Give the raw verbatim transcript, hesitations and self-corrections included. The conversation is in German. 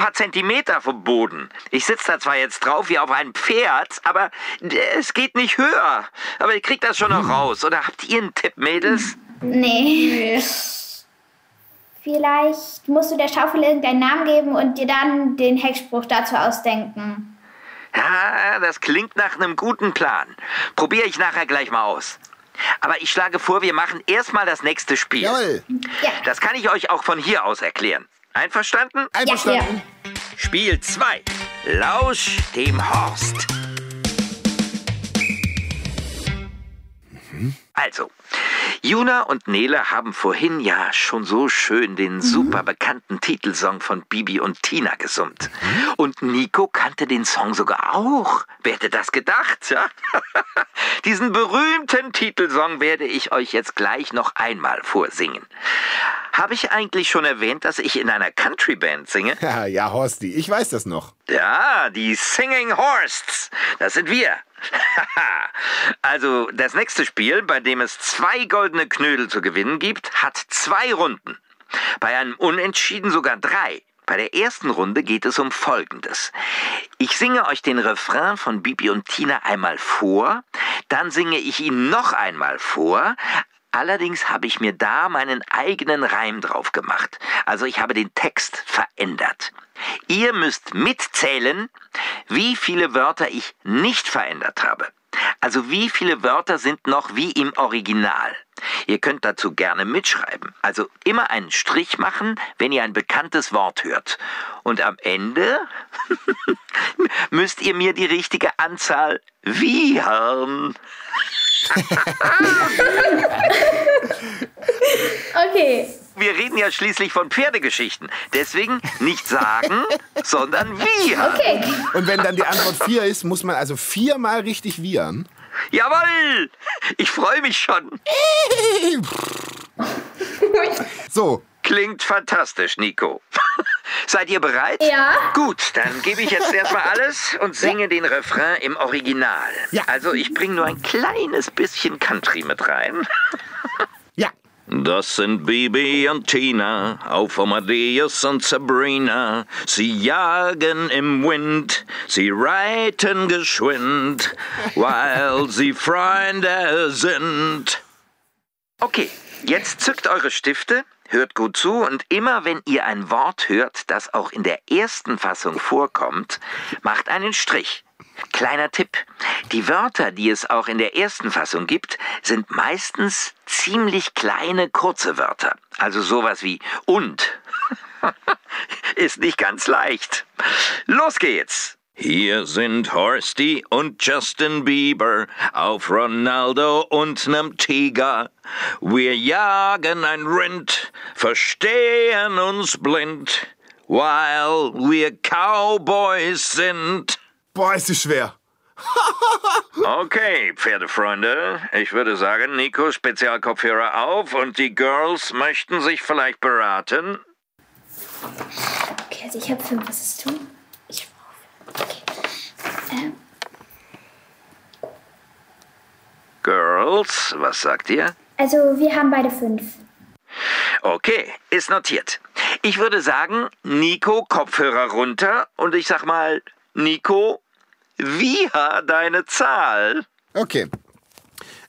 paar Zentimeter vom Boden. Ich sitze da zwar jetzt drauf wie auf einem Pferd, aber es geht nicht höher. Aber ich krieg das schon noch raus. Oder habt ihr einen Tipp, Mädels? Nee. Vielleicht musst du der Schaufel irgendeinen Namen geben und dir dann den Hexspruch dazu ausdenken. Ja, das klingt nach einem guten Plan. Probiere ich nachher gleich mal aus. Aber ich schlage vor, wir machen erstmal das nächste Spiel. Jawohl. Ja. Das kann ich euch auch von hier aus erklären. Einverstanden? Einverstanden. Spiel zwei. Lausch dem Horst. Also, Juna und Nele haben vorhin ja schon so schön den super bekannten Titelsong von Bibi und Tina gesummt. Und Nico kannte den Song sogar auch. Wer hätte das gedacht? Ja? Diesen berühmten Titelsong werde ich euch jetzt gleich noch einmal vorsingen. Habe ich eigentlich schon erwähnt, dass ich in einer Countryband singe? Ja, ja, Horsti, ich weiß das noch. Ja, die Singing Horsts. Das sind wir. Also, das nächste Spiel, bei dem es zwei goldene Knödel zu gewinnen gibt, hat zwei Runden. Bei einem Unentschieden sogar drei. Bei der ersten Runde geht es um Folgendes. Ich singe euch den Refrain von Bibi und Tina einmal vor, dann singe ich ihn noch einmal vor. Allerdings habe ich mir da meinen eigenen Reim drauf gemacht. Also ich habe den Text verändert. Ihr müsst mitzählen, wie viele Wörter ich nicht verändert habe. Also wie viele Wörter sind noch wie im Original. Ihr könnt dazu gerne mitschreiben. Also immer einen Strich machen, wenn ihr ein bekanntes Wort hört. Und am Ende müsst ihr mir die richtige Anzahl wiehern. Okay. Wir reden ja schließlich von Pferdegeschichten. Deswegen nicht sagen, sondern wiehern. Okay. Und wenn dann die Antwort vier ist, muss man also viermal richtig wiehern? Jawohl! Ich freue mich schon. So. Klingt fantastisch, Nico. Seid ihr bereit? Ja. Gut, dann gebe ich jetzt erstmal alles und singe ja. den Refrain im Original. Ja. Also ich bringe nur ein kleines bisschen Country mit rein. Ja. Das sind Bibi und Tina, auf Amadeus und Sabrina. Sie jagen im Wind, sie reiten geschwind, weil sie Freunde sind. Okay, jetzt zückt eure Stifte, hört gut zu und immer wenn ihr ein Wort hört, das auch in der ersten Fassung vorkommt, macht einen Strich. Kleiner Tipp, die Wörter, die es auch in der ersten Fassung gibt, sind meistens ziemlich kleine, kurze Wörter. Also sowas wie und. Ist nicht ganz leicht. Los geht's! Hier sind Horsti und Justin Bieber auf Ronaldo und nem Tiger. Wir jagen ein Rind, verstehen uns blind, weil wir Cowboys sind. Boah, ist das schwer. Okay, Pferdefreunde, ich würde sagen, Nico, Spezialkopfhörer auf und die Girls möchten sich vielleicht beraten. Okay, also ich habe fünf. Was hast du? Ich brauche fünf. Okay. Ähm. Girls, was sagt ihr? Also wir haben beide fünf. Okay, ist notiert. Ich würde sagen, Nico, Kopfhörer runter und ich sag mal, Nico, wie deine Zahl? Okay.